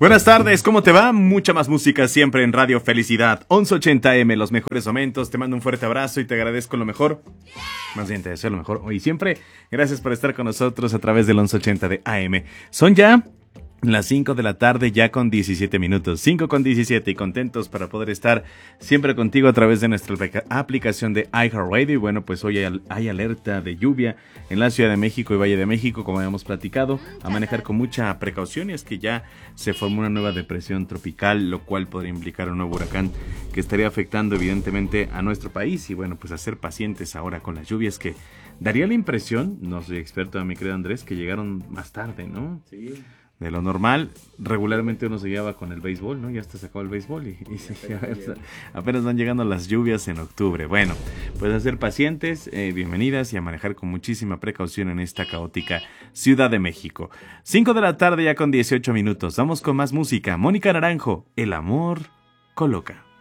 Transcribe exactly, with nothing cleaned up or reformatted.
Buenas tardes, ¿cómo te va? Mucha más música siempre en Radio Felicidad, once ochenta eme, los mejores momentos. Te mando un fuerte abrazo y te agradezco lo mejor. Más bien te deseo lo mejor hoy y siempre. Gracias por estar con nosotros a través del once ochenta de A M. Son ya las cinco de la tarde, ya con diecisiete minutos, cinco con diecisiete, y contentos para poder estar siempre contigo a través de nuestra aplicación de iHeartRadio. Y bueno, pues hoy hay, hay alerta de lluvia en la Ciudad de México y Valle de México, como habíamos platicado, a manejar con mucha precaución. Y es que ya se formó una nueva depresión tropical, lo cual podría implicar un nuevo huracán que estaría afectando evidentemente a nuestro país. Y bueno, pues a ser pacientes ahora con las lluvias que daría la impresión, no soy experto, mi querido Andrés, que llegaron más tarde, ¿no? Sí. De lo normal. Regularmente uno se guiaba con el béisbol, ¿no? Ya hasta se acabó el béisbol y, y se, apenas van llegando las lluvias en octubre. Bueno, pues a ser pacientes, eh, bienvenidas y a manejar con muchísima precaución en esta caótica Ciudad de México. cinco de la tarde ya con dieciocho minutos. Vamos con más música. Mónica Naranjo, El amor coloca.